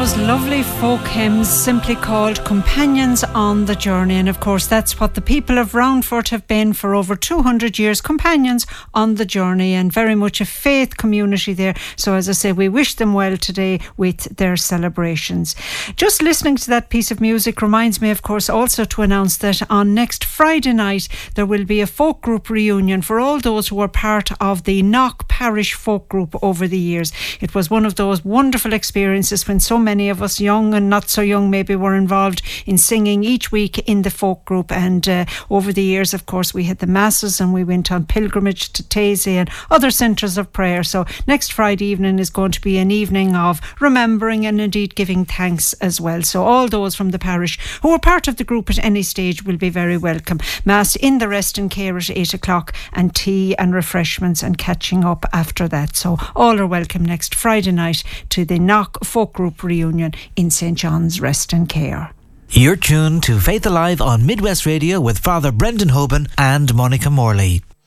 those lovely folk hymns simply called Companions on the Journey, and of course that's what the people of Roundfort have been for over 200 years, companions on the journey, and very much a faith community there. So as I say, we wish them well today with their celebrations. Just listening to that piece of music reminds me, of course, also to announce that on next Friday night there will be a folk group reunion for all those who were part of the Knock Parish folk group over the years. It was one of those wonderful experiences when so many of us, young and not so young maybe, were involved in singing each week in the folk group. And over the years, of course, we had the masses and we went on pilgrimage to Taizé and other centres of prayer. So next Friday evening is going to be an evening of remembering and indeed giving thanks as well. So all those from the parish who were part of the group at any stage will be very welcome. Mass in the Rest and Care at 8 o'clock and tea and refreshments and catching up after that. So all are welcome next Friday night to the Knock Folk Group reunion in St. John's Rest and Care. You're tuned to Faith Alive on Midwest Radio with Father Brendan Hoban and Monica Morley.